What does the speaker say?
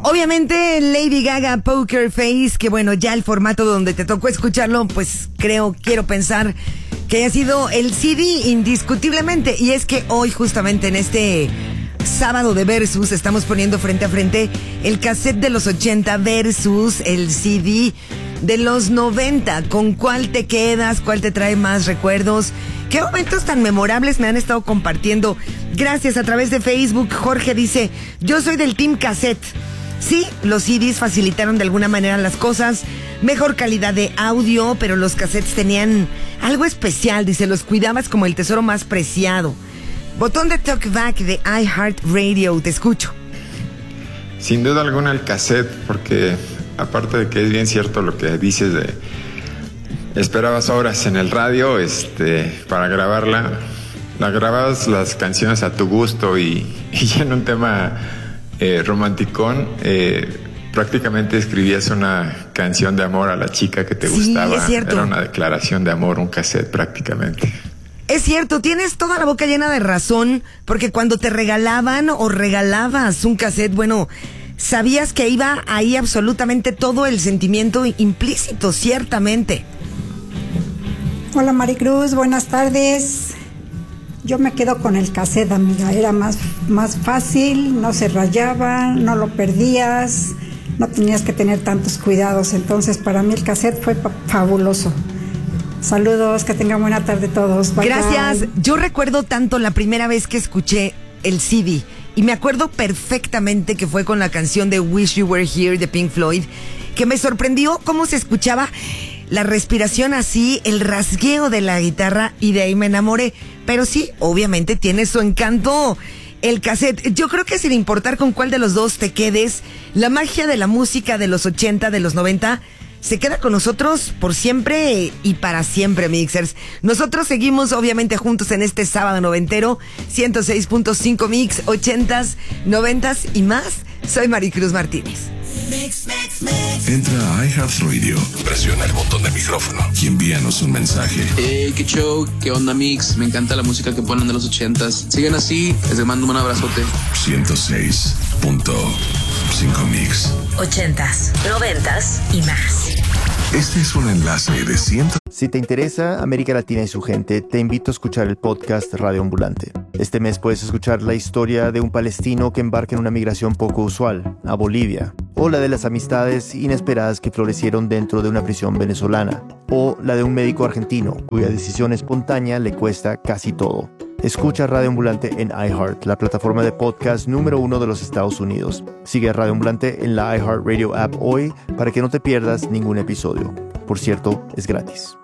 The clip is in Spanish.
Obviamente Lady Gaga, Poker Face, que bueno, ya el formato donde te tocó escucharlo, pues quiero pensar que haya sido el CD indiscutiblemente. Y es que hoy justamente en este sábado de Versus estamos poniendo frente a frente el cassette de los 80 versus el CD de los 90. ¿Con cuál te quedas? ¿Cuál te trae más recuerdos? ¿Qué momentos tan memorables me han estado compartiendo? Gracias, a través de Facebook. Jorge dice, yo soy del team cassette. Sí, los CDs facilitaron de alguna manera las cosas, mejor calidad de audio, pero los cassettes tenían algo especial, dice, los cuidabas como el tesoro más preciado. Botón de Talkback de iHeartRadio, te escucho. Sin duda alguna el cassette, porque aparte de que es bien cierto lo que dices de esperabas horas en el radio para grabarla, grababas las canciones a tu gusto y ya en un tema romanticón, prácticamente escribías una canción de amor a la chica que te gustaba. Es cierto. Era una declaración de amor, un cassette prácticamente. Es cierto, tienes toda la boca llena de razón, porque cuando te regalaban o regalabas un cassette, bueno, sabías que iba ahí absolutamente todo el sentimiento implícito, ciertamente. Hola Maricruz, buenas tardes. Yo me quedo con el cassette, amiga. Era más fácil, no se rayaba, no lo perdías, no tenías que tener tantos cuidados. Entonces, para mí el cassette fue fabuloso. Saludos, que tengan buena tarde todos. Bye, gracias. bye. Yo recuerdo tanto la primera vez que escuché el CD y me acuerdo perfectamente que fue con la canción de Wish You Were Here de Pink Floyd, que me sorprendió cómo se escuchaba la respiración así, el rasgueo de la guitarra, y de ahí me enamoré. Pero sí, obviamente tiene su encanto el cassette. Yo creo que sin importar con cuál de los dos te quedes, la magia de la música de los 80, de los 90, se queda con nosotros por siempre y para siempre, Mixers. Nosotros seguimos obviamente juntos en este sábado noventero, 106.5 Mix, 80s, 90s y más. Soy Maricruz Martínez. Entra a iHeartRadio, presiona el botón de micrófono y envíanos un mensaje. Qué show, qué onda Mix, me encanta la música que ponen de los 80s. Sigan así, les mando un abrazote. 106.5 Mix. 80s, 90s y más. Este es un enlace de 100. Si te interesa América Latina y su gente, te invito a escuchar el podcast Radio Ambulante. Este mes puedes escuchar la historia de un palestino que embarca en una migración poco usual, a Bolivia, o la de las amistades inesperadas que florecieron dentro de una prisión venezolana, o la de un médico argentino cuya decisión espontánea le cuesta casi todo. Escucha Radio Ambulante en iHeart, la plataforma de podcast número 1 de los Estados Unidos. Sigue a Radio Ambulante en la iHeartRadio app hoy para que no te pierdas ningún episodio. Por cierto, es gratis.